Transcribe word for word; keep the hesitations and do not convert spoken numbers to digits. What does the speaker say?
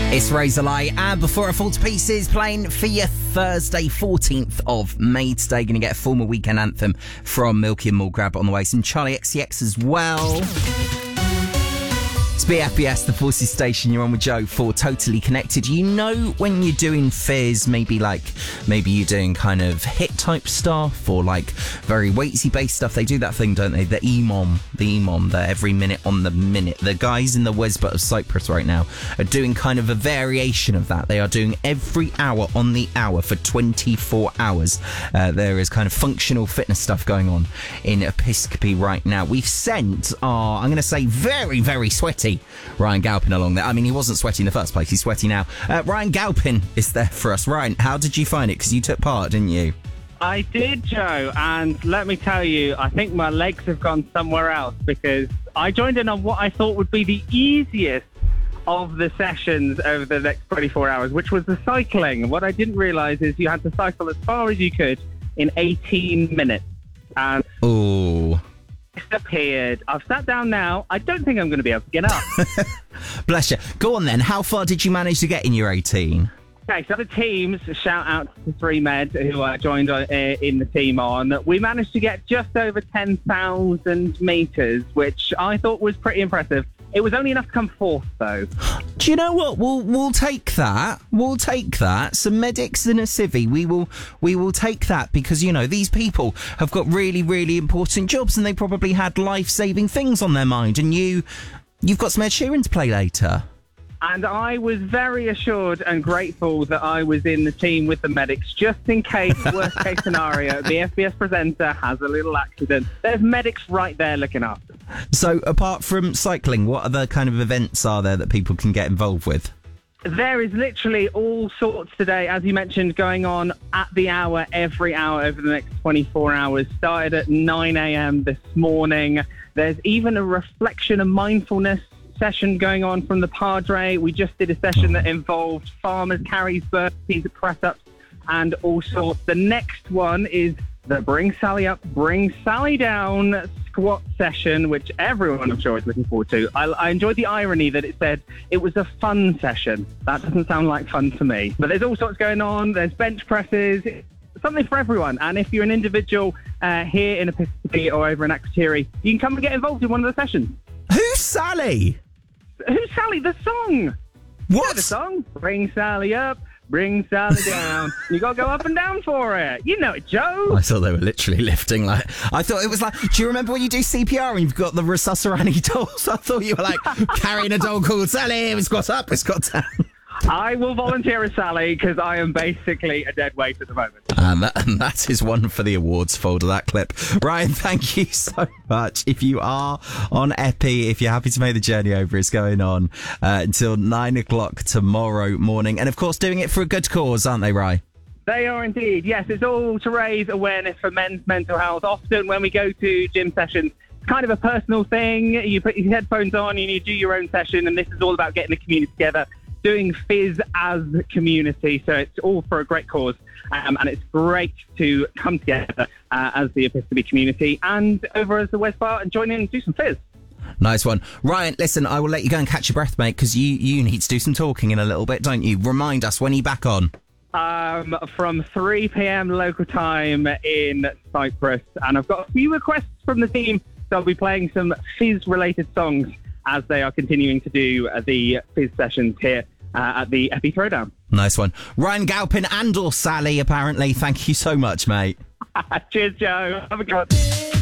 It's Razorlight, and Before I Fall to Pieces playing for you Thursday, fourteenth of May. Today, going to get a former weekend anthem from Milky and Mulgrab on the way. Some Charlie X C X as well. It's B F B S, the Forces Station. You're on with Joe for Totally Connected. You know when you're doing fizz, maybe like, maybe you're doing kind of hit type stuff or like very weighty based stuff. They do that thing, don't they? The E M O M, the E M O M, the every minute on the minute. The guys in the Wesbut of Cyprus right now are doing kind of a variation of that. They are doing every hour on the hour for twenty-four hours. Uh, there is kind of functional fitness stuff going on in Episcopi right now. We've sent our, I'm going to say very, very sweaty Ryan Galpin along there. I mean, he wasn't sweaty in the first place. He's sweaty now. Uh, Ryan Galpin is there for us. Ryan, how did you find it? Because you took part, didn't you? I did, Joe, and let me tell you, I think my legs have gone somewhere else because I joined in on what I thought would be the easiest of the sessions over the next twenty-four hours, which was the cycling. What I didn't realise is you had to cycle as far as you could in eighteen minutes. And oh, disappeared. I've sat down now. I don't think I'm going to be able to get up. Bless you. Go on then. How far did you manage to get in your eighteen? Okay, so the teams, shout out to three med who I joined uh, in the team on. We managed to get just over ten thousand metres, which I thought was pretty impressive. It was only enough to come fourth, though. Do you know what? We'll we'll take that. We'll take that. Some medics and a civvy. We will we will take that because, you know, these people have got really, really important jobs and they probably had life-saving things on their mind. And you, you've got some Ed Sheeran to play later. And I was very assured and grateful that I was in the team with the medics, just in case, worst case scenario, the F B S presenter has a little accident. There's medics right there looking after. So apart from cycling, what other kind of events are there that people can get involved with? There is literally all sorts today, as you mentioned, going on at the hour, every hour over the next twenty-four hours. Started at nine a.m. this morning. There's even a reflection and mindfulness session going on from the Padre. We just did a session that involved farmers, carries, burpees, press-ups, and all sorts. The next one is the Bring Sally Up, Bring Sally Down squat session, which everyone, I'm sure, is looking forward to. I, I enjoyed the irony that it said it was a fun session. That doesn't sound like fun to me. But there's all sorts going on. There's bench presses. Something for everyone. And if you're an individual uh, here in Episcopi or over in Akrotiri, you can come and get involved in one of the sessions. Who's Sally? Who's Sally? The song. What? You know the song? Bring Sally up, bring Sally down. You got to go up and down for it. You know it, Joe. I thought they were literally lifting. Like I thought it was like. Do you remember when you do C P R and you've got the Resussurani dolls? I thought you were like carrying a doll called Sally. We squat up, we squat down. I will volunteer as Sally because I am basically a dead weight at the moment. And that, and that is one for the awards folder, that clip. Ryan, thank you so much. If you are on Epi, if you're happy to make the journey over, it's going on uh, until nine o'clock tomorrow morning. And of course, doing it for a good cause, aren't they, Ryan? They are indeed. Yes, it's all to raise awareness for men's mental health. Often when we go to gym sessions, it's kind of a personal thing. You put your headphones on and you do your own session, and this is all about getting the community together, doing fizz as a community. So it's all for a great cause. Um, and it's great to come together uh, as the Episcopi community and over as the Wesbut and join in and do some fizz. Nice one. Ryan, listen, I will let you go and catch your breath, mate, because you, you need to do some talking in a little bit, don't you? Remind us, when are you back on? Um, from three p.m. local time in Cyprus. And I've got a few requests from the team, so I'll be playing some fizz-related songs as they are continuing to do uh, the fizz sessions here uh, at the Epi Throwdown. Nice one. Ryan Galpin and or Sally, apparently. Thank you so much, mate. Cheers, Joe. Have a good one.